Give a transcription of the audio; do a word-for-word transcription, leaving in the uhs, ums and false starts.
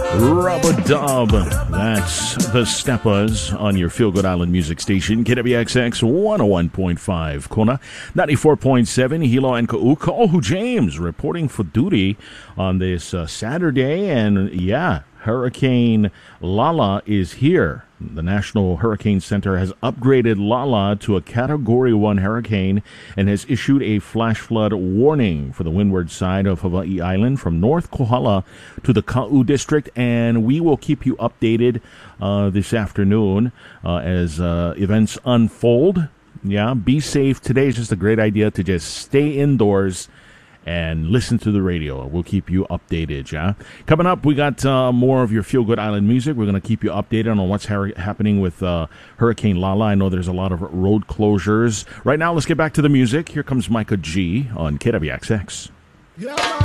Rub-a-dub. That's the Steppers on your Feel Good Island music station, K W X X one oh one point five. Kona, ninety-four point seven, Hilo and Ka'ukaohu James reporting for duty on this uh, Saturday. And yeah, Hurricane Lala is here. The National Hurricane Center has upgraded Lala to a Category one hurricane and has issued a flash flood warning for the windward side of Hawaii Island from North Kohala to the Ka'u District. And we will keep you updated uh, this afternoon uh, as uh, events unfold. Yeah, be safe. Today is just a great idea to just stay indoors and listen to the radio. We'll keep you updated, yeah? Coming up, we got uh, more of your Feel Good Island music. We're going to keep you updated on what's ha- happening with uh, Hurricane Lala. I know there's a lot of road closures. Right now, let's get back to the music. Here comes Micah G on K W X X. Yeah.